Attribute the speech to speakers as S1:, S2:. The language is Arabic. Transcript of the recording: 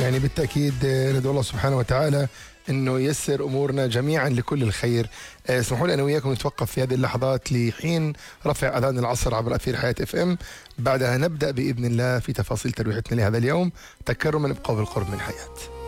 S1: يعني بالتأكيد ندعو الله سبحانه وتعالى أنه ييسر أمورنا جميعا لكل الخير. اسمحوا لي أنا وياكم نتوقف في هذه اللحظات لحين رفع أذان العصر عبر أثير حياة FM. بعدها نبدأ بإذن الله في تفاصيل ترويحتنا لهذا اليوم. تكرما ابقوا بالقرب من حياة.